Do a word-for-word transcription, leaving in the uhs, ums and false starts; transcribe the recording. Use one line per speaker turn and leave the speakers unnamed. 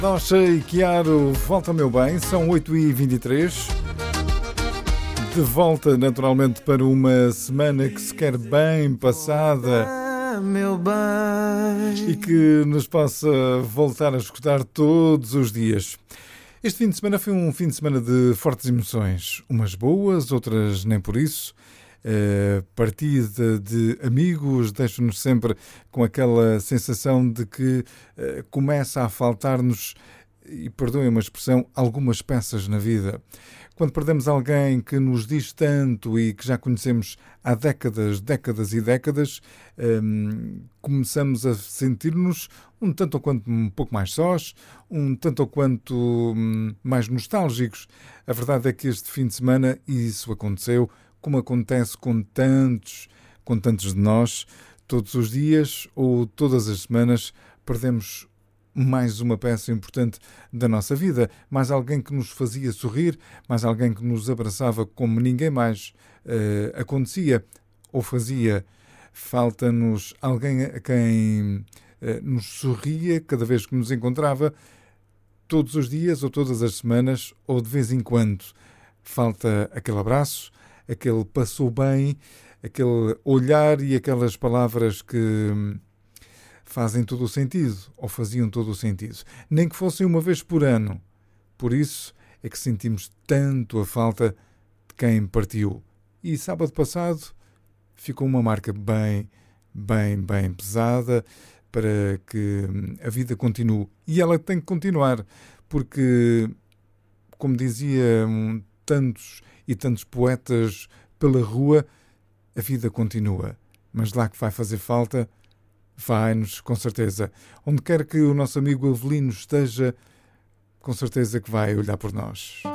Nossa e Chiaro, volta meu bem, são oito e vinte e três. De volta naturalmente para uma semana que se quer bem passada
meu bem.
e que nos possa voltar a escutar todos os dias. Este fim de semana foi um fim de semana de fortes emoções, umas boas, outras nem por isso. Uh, partida de amigos deixa-nos sempre com aquela sensação de que uh, começa a faltar-nos, e perdoem uma expressão, algumas peças na vida. Quando perdemos alguém que nos diz tanto e que já conhecemos há décadas, décadas e décadas, um, começamos a sentir-nos um tanto ou quanto um pouco mais sós, um tanto ou quanto um, mais nostálgicos. A verdade é que este fim de semana isso aconteceu, como acontece com tantos, com tantos de nós, todos os dias ou todas as semanas perdemos mais uma peça importante da nossa vida, mais alguém que nos fazia sorrir, mais alguém que nos abraçava como ninguém mais uh, acontecia ou fazia. Falta-nos alguém a quem uh, nos sorria cada vez que nos encontrava, todos os dias ou todas as semanas ou de vez em quando. Falta aquele abraço, aquele passou bem, aquele olhar e aquelas palavras que fazem todo o sentido, ou faziam todo o sentido. Nem que fossem uma vez por ano. Por isso é que sentimos tanto a falta de quem partiu. E sábado passado ficou uma marca bem, bem, bem pesada para que a vida continue. E ela tem que continuar, porque, como diziam tantos e tantos poetas pela rua, a vida continua. Mas lá que vai fazer falta, vai-nos, com certeza. Onde quer que o nosso amigo Avelino esteja, com certeza que vai olhar por nós.